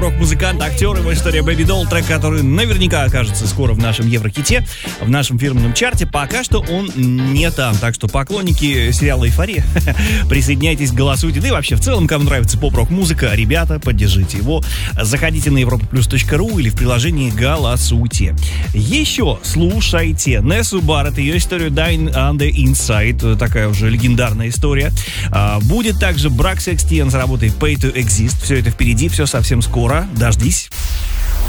Рок-музыкант, актер, его история Baby Doll, трек, который наверняка окажется скоро в нашем Еврохите, в нашем фирменном чарте. Пока что он не там, так что поклонники сериала «Эйфория», присоединяйтесь, голосуйте. Да и вообще, в целом, кому нравится поп-рок-музыка, ребята, поддержите его. Заходите на europaplus.ru или в приложении «Голосуйте». Еще слушайте Нессу Барретт, ее историю Dying on the Inside, такая уже легендарная история. Будет также Брак Секстиен с работой Pay to Exist. Все это впереди, все совсем скоро. Дождись.